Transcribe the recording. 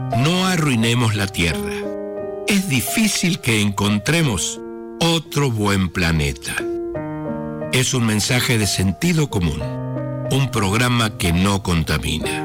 No arruinemos la Tierra. Es difícil que encontremos otro buen planeta. Es un mensaje de sentido común. Un programa que no contamina.